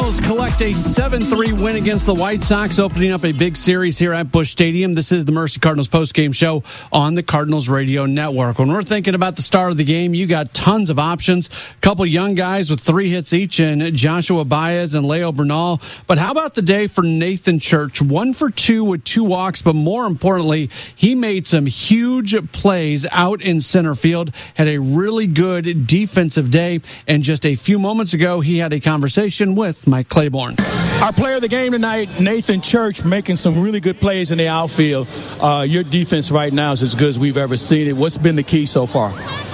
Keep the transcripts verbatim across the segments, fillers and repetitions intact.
Cardinals collect a seven three win against the White Sox, opening up a big series here at Busch Stadium. This is the Mercy Cardinals postgame show on the Cardinals Radio Network. When we're thinking about the start of the game, you got tons of options. A couple young guys with three hits each in Joshua Baez and Leo Bernal. But how about the day for Nathan Church? One for two with two walks, but more importantly, he made some huge plays out in center field, had a really good defensive day, and just a few moments ago, he had a conversation with Mike Claiborne. Our player of the game tonight, Nathan Church, making some really good plays in the outfield. Uh, your defense right now is as good as we've ever seen it. What's been the key so far?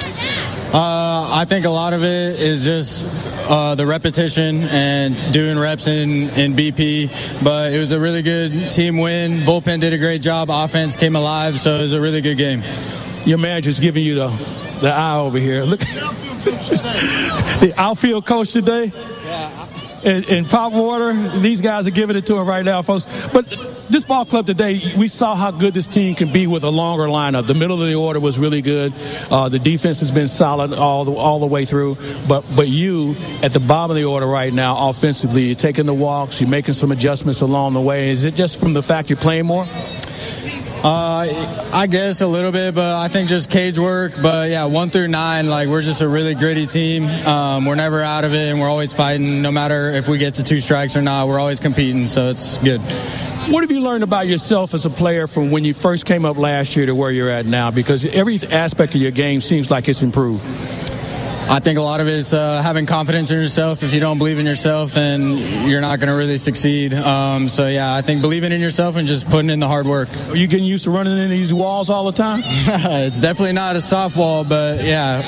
Uh, I think a lot of it is just uh, the repetition and doing reps in, in B P. But it was a really good team win. Bullpen did a great job. Offense came alive, so it was a really good game. Your manager's giving you the, the eye over here. Look, the outfield coach today. In, in Pop Water, these guys are giving it to him right now, folks. But this ball club today, we saw how good this team can be with a longer lineup. The middle of the order was really good. Uh, the defense has been solid all the all the way through. But but you, at the bottom of the order right now, offensively, you're taking the walks, you're making some adjustments along the way. Is it just from the fact you're playing more? Uh, I guess a little bit, but I think just cage work. But yeah, one through nine, like we're just a really gritty team. Um, we're never out of it, and we're always fighting. No matter if we get to two strikes or not, we're always competing. So it's good. What have you learned about yourself as a player from when you first came up last year to where you're at now? Because every aspect of your game seems like it's improved. I think a lot of it is uh, having confidence in yourself. If you don't believe in yourself, then you're not going to really succeed. Um, so, yeah, I think believing in yourself and just putting in the hard work. Are you getting used to running into these walls all the time? It's definitely not a soft wall, but, yeah.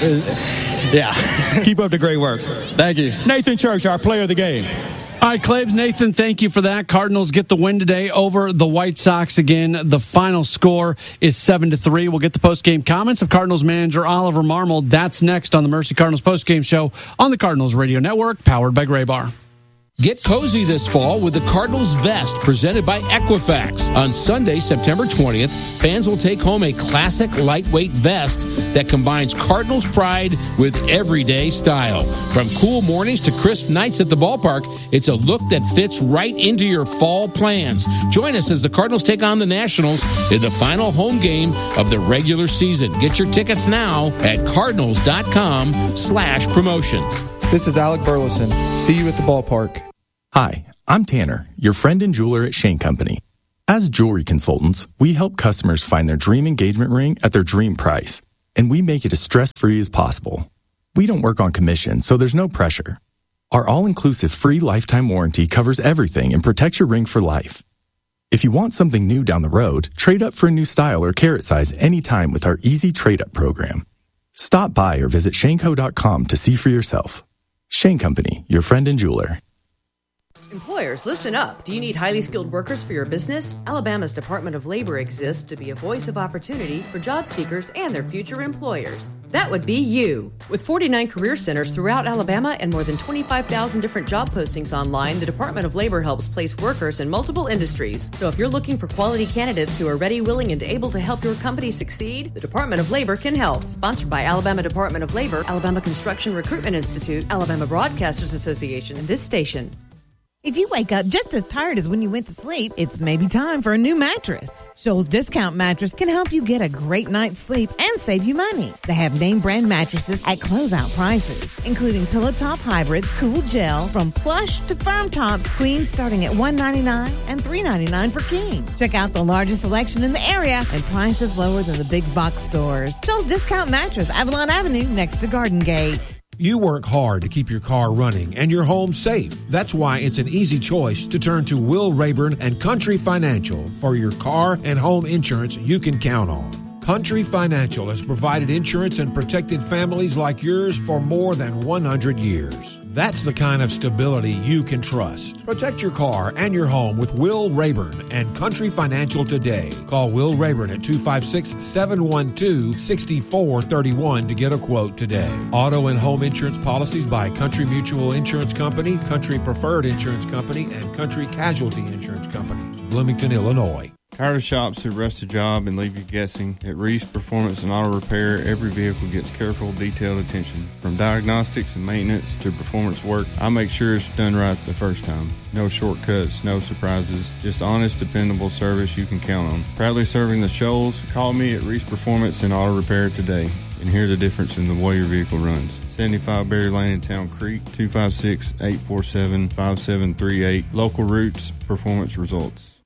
Yeah. Keep up the great work. Thank you. Nathan Church, our player of the game. All right, Claves, Nathan, thank you for that. Cardinals get the win today over the White Sox again. The final score is seven to three. We'll get the postgame comments of Cardinals manager Oliver Marmol. That's next on the Mercy Cardinals postgame show on the Cardinals Radio Network, powered by Graybar. Get cozy this fall with the Cardinals Vest presented by Equifax. On Sunday, September twentieth, fans will take home a classic lightweight vest that combines Cardinals pride with everyday style. From cool mornings to crisp nights at the ballpark, it's a look that fits right into your fall plans. Join us as the Cardinals take on the Nationals in the final home game of the regular season. Get your tickets now at cardinals.com slash promotions. This is Alec Burleson. See you at the ballpark. Hi, I'm Tanner, your friend and jeweler at Shane Company. As jewelry consultants, we help customers find their dream engagement ring at their dream price, and we make it as stress-free as possible. We don't work on commission, so there's no pressure. Our all-inclusive free lifetime warranty covers everything and protects your ring for life. If you want something new down the road, trade up for a new style or carat size anytime with our easy trade-up program. Stop by or visit shane co dot com to see for yourself. Shane Company, your friend and jeweler. Employers, listen up. Do you need highly skilled workers for your business? Alabama's Department of Labor exists to be a voice of opportunity for job seekers and their future employers. That would be you. With forty-nine career centers throughout Alabama and more than twenty-five thousand different job postings online, the Department of Labor helps place workers in multiple industries. So if you're looking for quality candidates who are ready, willing, and able to help your company succeed, the Department of Labor can help. Sponsored by Alabama Department of Labor, Alabama Construction Recruitment Institute, Alabama Broadcasters Association, and this station. If you wake up just as tired as when you went to sleep, it's maybe time for a new mattress. Shoals Discount Mattress can help you get a great night's sleep and save you money. They have name brand mattresses at closeout prices, including Pillow Top Hybrids, Cool Gel, from plush to firm tops, queens starting at one ninety-nine and three ninety-nine for king. Check out the largest selection in the area and prices lower than the big box stores. Shoals Discount Mattress, Avalon Avenue, next to Garden Gate. You work hard to keep your car running and your home safe. That's why it's an easy choice to turn to Will Rayburn and Country Financial for your car and home insurance you can count on. Country Financial has provided insurance and protected families like yours for more than one hundred years. That's the kind of stability you can trust. Protect your car and your home with Will Rayburn and Country Financial today. Call Will Rayburn at two five six, seven one two, six four three one to get a quote today. Auto and home insurance policies by Country Mutual Insurance Company, Country Preferred Insurance Company, and Country Casualty Insurance Company. Bloomington, Illinois. Tired of shops who rush the job and leave you guessing? At Reese Performance and Auto Repair, every vehicle gets careful, detailed attention. From diagnostics and maintenance to performance work, I make sure it's done right the first time. No shortcuts, no surprises, just honest, dependable service you can count on. Proudly serving the Shoals, call me at Reese Performance and Auto Repair today and hear the difference in the way your vehicle runs. seventy-five Berry Lane in Town Creek, two five six, eight four seven, five seven three eight. Local Roots, Performance Results.